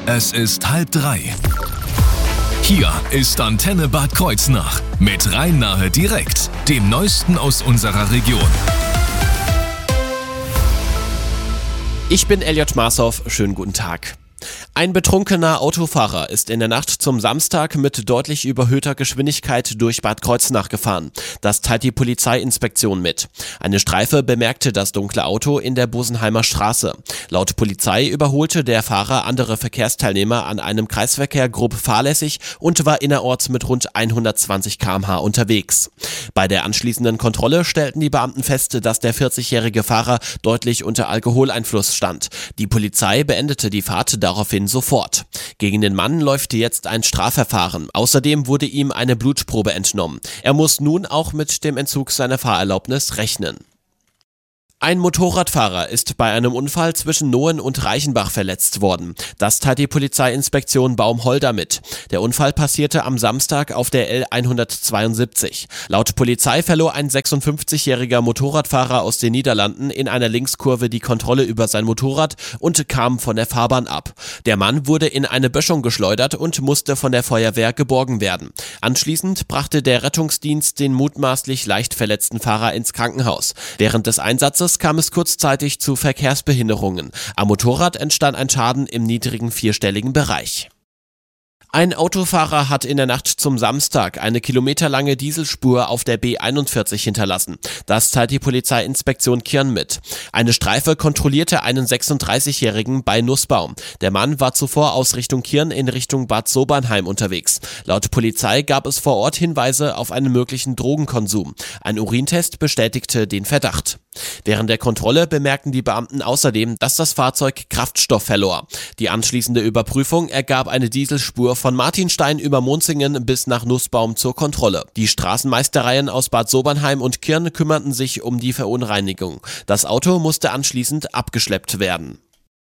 Es ist 2:30. Hier ist Antenne Bad Kreuznach mit Rhein-Nahe direkt, dem Neuesten aus unserer Region. Ich bin Elliot Marshoff, schönen guten Tag. Ein betrunkener Autofahrer ist in der Nacht zum Samstag mit deutlich überhöhter Geschwindigkeit durch Bad Kreuznach gefahren. Das teilt die Polizeiinspektion mit. Eine Streife bemerkte das dunkle Auto in der Bosenheimer Straße. Laut Polizei überholte der Fahrer andere Verkehrsteilnehmer an einem Kreisverkehr grob fahrlässig und war innerorts mit rund 120 km/h unterwegs. Bei der anschließenden Kontrolle stellten die Beamten fest, dass der 40-jährige Fahrer deutlich unter Alkoholeinfluss stand. Die Polizei beendete die Fahrt daraufhin sofort. Gegen den Mann läuft jetzt ein Strafverfahren. Außerdem wurde ihm eine Blutprobe entnommen. Er muss nun auch mit dem Entzug seiner Fahrerlaubnis rechnen. Ein Motorradfahrer ist bei einem Unfall zwischen Nohen und Reichenbach verletzt worden. Das teilt die Polizeiinspektion Baumholder mit. Der Unfall passierte am Samstag auf der L172. Laut Polizei verlor ein 56-jähriger Motorradfahrer aus den Niederlanden in einer Linkskurve die Kontrolle über sein Motorrad und kam von der Fahrbahn ab. Der Mann wurde in eine Böschung geschleudert und musste von der Feuerwehr geborgen werden. Anschließend brachte der Rettungsdienst den mutmaßlich leicht verletzten Fahrer ins Krankenhaus. Während des Einsatzes kam es kurzzeitig zu Verkehrsbehinderungen. Am Motorrad entstand ein Schaden im niedrigen vierstelligen Bereich. Ein Autofahrer hat in der Nacht zum Samstag eine kilometerlange Dieselspur auf der B41 hinterlassen. Das teilt die Polizeiinspektion Kirn mit. Eine Streife kontrollierte einen 36-Jährigen bei Nussbaum. Der Mann war zuvor aus Richtung Kirn in Richtung Bad Sobernheim unterwegs. Laut Polizei gab es vor Ort Hinweise auf einen möglichen Drogenkonsum. Ein Urintest bestätigte den Verdacht. Während der Kontrolle bemerkten die Beamten außerdem, dass das Fahrzeug Kraftstoff verlor. Die anschließende Überprüfung ergab eine Dieselspur von Martinstein über Monzingen bis nach Nussbaum zur Kontrolle. Die Straßenmeistereien aus Bad Sobernheim und Kirn kümmerten sich um die Verunreinigung. Das Auto musste anschließend abgeschleppt werden.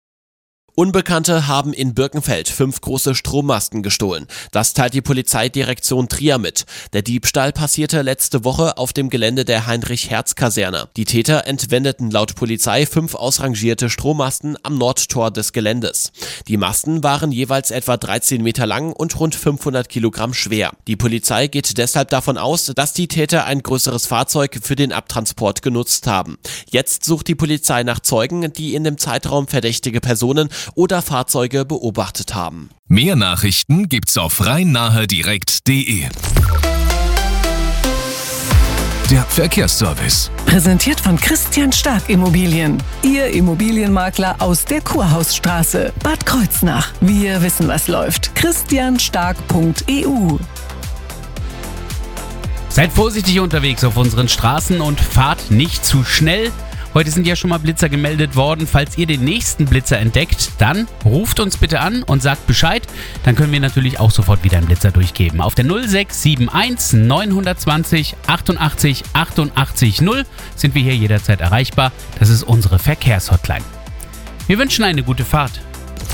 Unbekannte haben in Birkenfeld 5 große Strommasten gestohlen. Das teilt die Polizeidirektion Trier mit. Der Diebstahl passierte letzte Woche auf dem Gelände der Heinrich-Hertz-Kaserne. Die Täter entwendeten laut Polizei 5 ausrangierte Strommasten am Nordtor des Geländes. Die Masten waren jeweils etwa 13 Meter lang und rund 500 Kilogramm schwer. Die Polizei geht deshalb davon aus, dass die Täter ein größeres Fahrzeug für den Abtransport genutzt haben. Jetzt sucht die Polizei nach Zeugen, die in dem Zeitraum verdächtige Personen oder Fahrzeuge beobachtet haben. Mehr Nachrichten gibt's auf rhein-nahe-direkt.de. Der Verkehrsservice. Präsentiert von Christian Stark Immobilien. Ihr Immobilienmakler aus der Kurhausstraße, Bad Kreuznach. Wir wissen, was läuft. christianstark.eu. Seid vorsichtig unterwegs auf unseren Straßen und fahrt nicht zu schnell. Heute sind ja schon mal Blitzer gemeldet worden. Falls ihr den nächsten Blitzer entdeckt, dann ruft uns bitte an und sagt Bescheid. Dann können wir natürlich auch sofort wieder einen Blitzer durchgeben. Auf der 0671 920 88 88 0 sind wir hier jederzeit erreichbar. Das ist unsere Verkehrshotline. Wir wünschen eine gute Fahrt.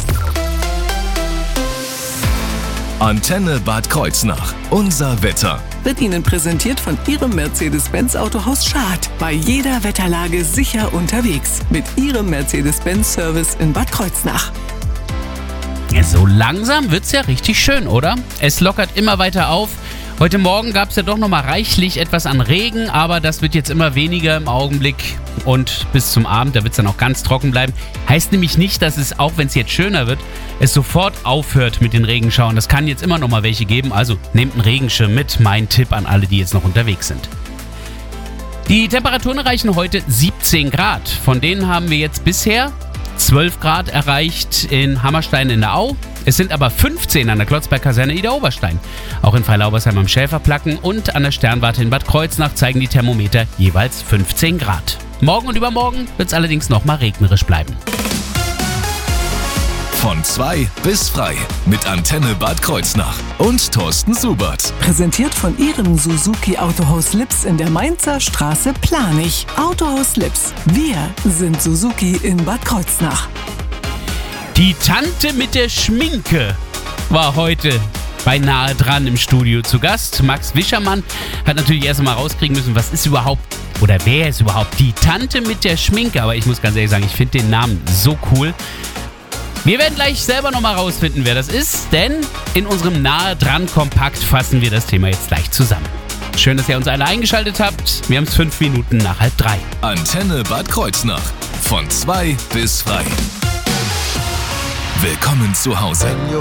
Antenne Bad Kreuznach. Unser Wetter. Wird Ihnen präsentiert von Ihrem Mercedes-Benz Autohaus Schad. Bei jeder Wetterlage sicher unterwegs. Mit Ihrem Mercedes-Benz-Service in Bad Kreuznach. Ja, so langsam wird's ja richtig schön, oder? Es lockert immer weiter auf. Heute Morgen gab es ja doch nochmal reichlich etwas an Regen, aber das wird jetzt immer weniger im Augenblick und bis zum Abend, da wird es dann auch ganz trocken bleiben. Heißt nämlich nicht, dass es, auch wenn es jetzt schöner wird, es sofort aufhört mit den Regenschauern. Das kann jetzt immer nochmal welche geben, also nehmt einen Regenschirm mit, mein Tipp an alle, die jetzt noch unterwegs sind. Die Temperaturen erreichen heute 17 Grad, von denen haben wir jetzt bisher 12 Grad erreicht in Hammerstein in der Au. Es sind aber 15 an der Klotzberg-Kaserne Idar-Oberstein. Auch in Freilaubasheim am Schäferplacken und an der Sternwarte in Bad Kreuznach zeigen die Thermometer jeweils 15 Grad. Morgen und übermorgen wird es allerdings nochmal regnerisch bleiben. Von 2 bis frei mit Antenne Bad Kreuznach und Thorsten Subert. Präsentiert von Ihrem Suzuki Autohaus Lips in der Mainzer Straße Planich. Autohaus Lips. Wir sind Suzuki in Bad Kreuznach. Die Tante mit der Schminke war heute beinahe dran im Studio zu Gast. Max Wischermann hat natürlich erst einmal rauskriegen müssen, was ist überhaupt oder wer ist überhaupt die Tante mit der Schminke. Aber ich muss ganz ehrlich sagen, ich finde den Namen so cool. Wir werden gleich selber nochmal rausfinden, wer das ist, denn in unserem Nahe-dran-Kompakt fassen wir das Thema jetzt gleich zusammen. Schön, dass ihr uns alle eingeschaltet habt. Wir haben es 5 Minuten nach 2:30. Antenne Bad Kreuznach. Von 2 bis frei. Willkommen zu Hause.